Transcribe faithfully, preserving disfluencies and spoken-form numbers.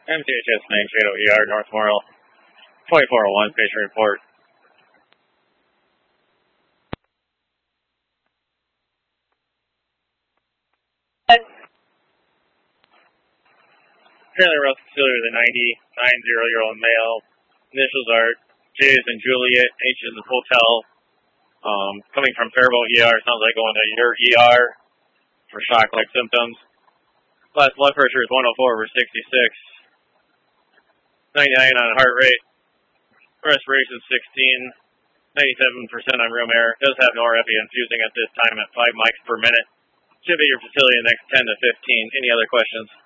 M T H S nine Shado E R, North Morrill, twenty-four oh one, patient report. Currently arrest considered the ninety-nine-year-old male. Initials are J is in Juliet, H is in Hotel. Um, coming from Faribault E R, sounds like going to your E R for shock-like symptoms. Last blood pressure is one oh four over sixty-six. ninety-nine on heart rate. Respiration sixteen. ninety-seven percent on room air. Does have norepi infusing at this time at five mics per minute. Should be your facility in the next ten to fifteen. Any other questions?